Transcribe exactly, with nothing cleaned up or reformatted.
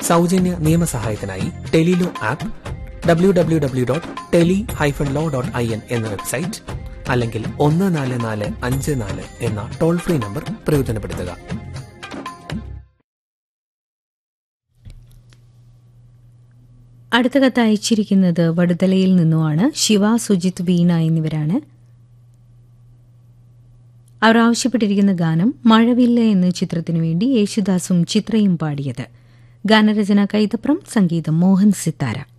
സൗജന്യ നിയമസഹായത്തിനായി Tele-Law app, W W W dot tele hyphen law dot I N എന്ന website, അല്ലെങ്കിൽ ഒന്ന് നാല് നാല് അഞ്ച് നാല് എന്ന ടോൾ ഫ്രീ നമ്പർ പ്രയോജനപ്പെടുത്തുക. അടുത്ത കത്ത് അയച്ചിരിക്കുന്നത് വടുതലയിൽ നിന്നുമാണ്. ശിവ, സുജിത്, വീണ എന്നിവരാണ്. അവർ ആവശ്യപ്പെട്ടിരിക്കുന്ന ഗാനം മഴവില്ല എന്ന ചിത്രത്തിനു വേണ്ടി യേശുദാസും ചിത്രയും പാടിയത്. ഗാനരചന കൈതപ്രം, സംഗീതം മോഹൻ സിത്താര.